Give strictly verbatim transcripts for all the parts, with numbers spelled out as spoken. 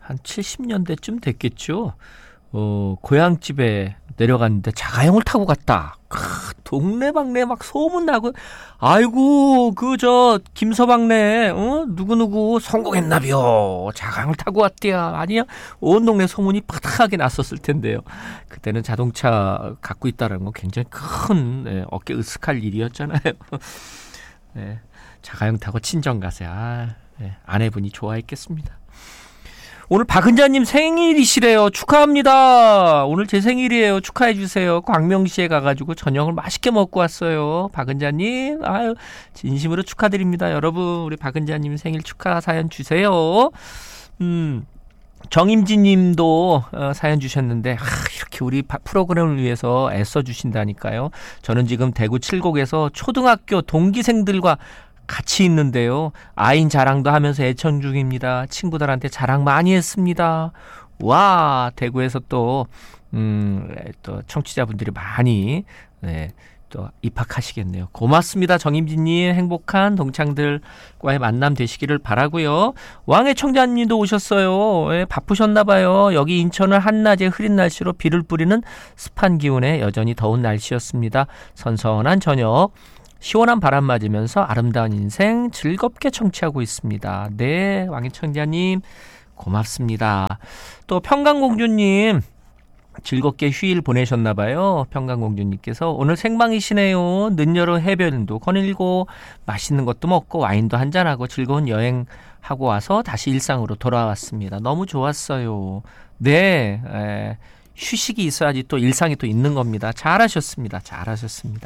한 칠십 년대쯤 됐겠죠. 어, 고향집에 내려갔는데 자가용을 타고 갔다. 크, 동네방네 막 소문나고, 아이고 그 저 김서방네 어? 누구누구 성공했나비요. 자가용을 타고 왔대야. 아니야, 온 동네 소문이 파닥하게 났었을 텐데요. 그때는 자동차 갖고 있다는 건 굉장히 큰 네, 어깨 으쓱할 일이었잖아요. 네, 자가용 타고 친정 가세요. 아, 네, 아내분이 좋아했겠습니다. 오늘 박은자님 생일이시래요. 축하합니다. 오늘 제 생일이에요. 축하해 주세요. 광명시에 가가지고 저녁을 맛있게 먹고 왔어요. 박은자님, 아유 진심으로 축하드립니다. 여러분, 우리 박은자님 생일 축하 사연 주세요. 음, 정임지님도 어, 사연 주셨는데, 아, 이렇게 우리 프로그램을 위해서 애써 주신다니까요. 저는 지금 대구 칠곡에서 초등학교 동기생들과 같이 있는데요. 아인 자랑도 하면서 애청 중입니다. 친구들한테 자랑 많이 했습니다. 와, 대구에서 또, 음, 또 청취자분들이 많이, 네, 또 입학하시겠네요. 고맙습니다. 정임진님, 행복한 동창들과의 만남 되시기를 바라고요. 왕의 청자님도 오셨어요. 예, 바쁘셨나봐요. 여기 인천은 한낮에 흐린 날씨로 비를 뿌리는 습한 기온에 여전히 더운 날씨였습니다. 선선한 저녁, 시원한 바람 맞으면서 아름다운 인생 즐겁게 청취하고 있습니다. 네, 왕의청자님 고맙습니다. 또 평강공주님 즐겁게 휴일 보내셨나봐요. 평강공주님께서 오늘 생방이시네요. 늦여름 해변도 거닐고 맛있는 것도 먹고 와인도 한잔하고 즐거운 여행하고 와서 다시 일상으로 돌아왔습니다. 너무 좋았어요. 네, 에, 휴식이 있어야지 또 일상이 또 있는 겁니다. 잘하셨습니다. 잘하셨습니다.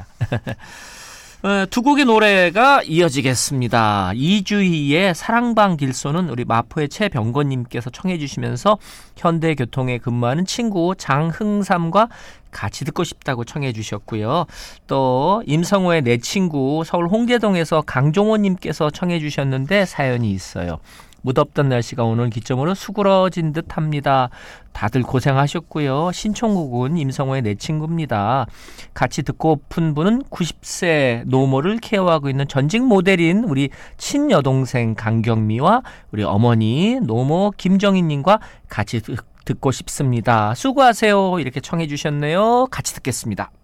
두 곡의 노래가 이어지겠습니다. 이주희의 사랑방 길소는 우리 마포의 최병건님께서 청해 주시면서 현대교통에 근무하는 친구 장흥삼과 같이 듣고 싶다고 청해 주셨고요. 또 임성호의 내 친구 서울 홍대동에서 강종호님께서 청해 주셨는데 사연이 있어요. 무덥던 날씨가 오늘 기점으로 수그러진 듯합니다. 다들 고생하셨고요. 신청곡은 임성호의 내 친구입니다. 같이 듣고픈 분은 구십 세 노모를 케어하고 있는 전직 모델인 우리 친여동생 강경미와 우리 어머니 노모 김정희님과 같이 듣, 듣고 싶습니다. 수고하세요. 이렇게 청해 주셨네요. 같이 듣겠습니다.